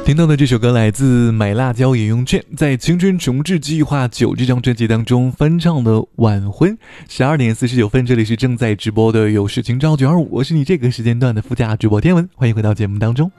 听到的这首歌来自买辣椒饮用券在青春重置计划9这张专辑当中翻唱的晚婚。12点49分，这里是正在直播的有事情招925，我是你这个时间段的副驾主播天文，欢迎回到节目当中。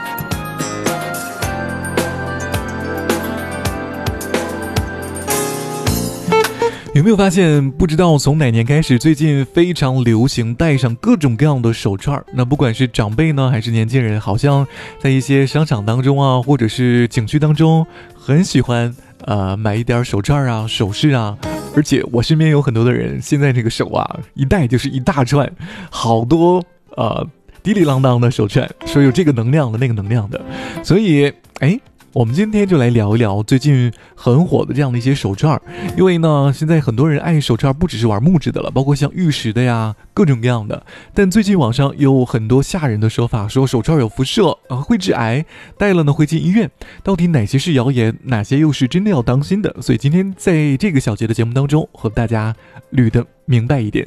有没有发现，不知道从哪年开始，最近非常流行戴上各种各样的手串。那不管是长辈呢，还是年轻人，好像在一些商场当中啊，或者是景区当中，很喜欢买一点手串啊、首饰啊。而且我身边有很多的人，现在这个手啊，一戴就是一大串，好多滴里啷当的手串，说有这个能量的那个能量的。所以我们今天就来聊一聊最近很火的这样的一些手串。因为呢，现在很多人爱手串不只是玩木质的了，包括像玉石的呀，各种各样的。但最近网上有很多吓人的说法，说手串有辐射会致癌，戴了呢会进医院。到底哪些是谣言，哪些又是真的要当心的？所以今天在这个小节的节目当中，和大家捋得明白一点。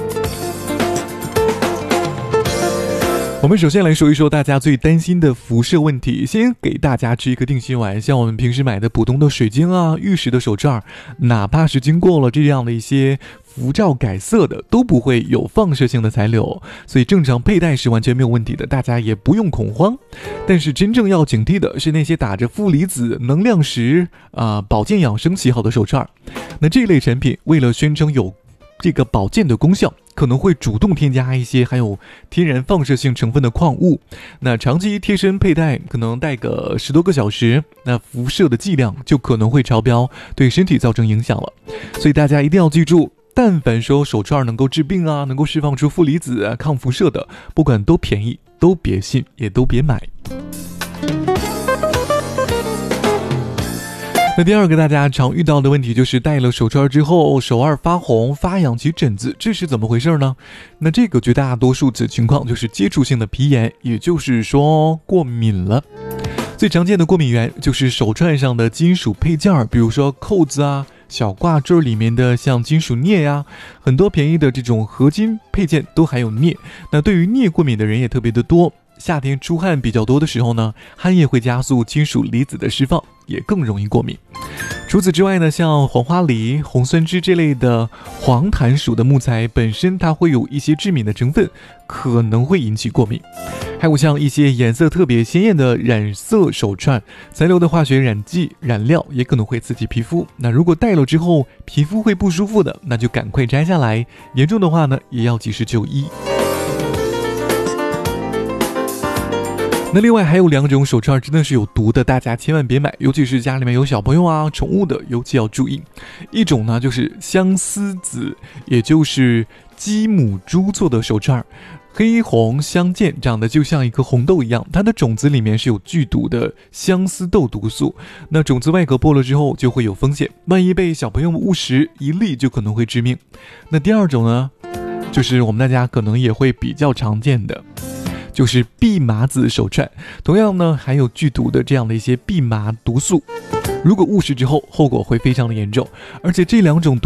我们首先来说一说大家最担心的辐射问题。先给大家吃一个定心丸，像我们平时买的普通的水晶啊、玉石的手串，哪怕是经过了这样的一些辐照改色的，都不会有放射性的残留，所以正常佩戴是完全没有问题的，大家也不用恐慌。但是真正要警惕的是那些打着负离子、能量石保健养生旗号的手串。那这类产品为了宣称有这个保健的功效，可能会主动添加一些含有天然放射性成分的矿物。那长期贴身佩戴，可能戴个10多个小时，那辐射的剂量就可能会超标，对身体造成影响了。所以大家一定要记住，但凡说手串能够治病啊，能够释放出负离子抗辐射的，不管多便宜，都别信，也都别买。那第二个大家常遇到的问题就是戴了手串之后手腕发红、发痒起疹子，这是怎么回事呢？那这个绝大多数的情况就是接触性的皮炎，也就是说过敏了。最常见的过敏源就是手串上的金属配件，比如说扣子啊、小挂坠里面的像金属镍呀，很多便宜的这种合金配件都含有镍。那对于镍过敏的人也特别的多。夏天出汗比较多的时候呢，汗液会加速金属离子的释放，也更容易过敏。除此之外呢，像黄花梨、红酸枝这类的黄檀属的木材本身它会有一些致敏的成分，可能会引起过敏。还有像一些颜色特别鲜艳的染色手串，残留的化学染剂、染料也可能会刺激皮肤。那如果戴了之后皮肤会不舒服的，那就赶快摘下来，严重的话呢，也要及时就医。那另外还有2种手串真的是有毒的，大家千万别买，尤其是家里面有小朋友啊、宠物的，尤其要注意。一种呢就是相思子，也就是鸡母猪做的手串，黑红相间，长得就像一颗红豆一样，它的种子里面是有剧毒的相思豆毒素。那种子外壳剥了之后就会有风险，万一被小朋友误食一粒就可能会致命。那第二种呢，就是我们大家可能也会比较常见的，就是蓖麻子手串，同样呢含有剧毒的这样的一些蓖麻毒素，如果误食之后后果会非常的严重。而且这2种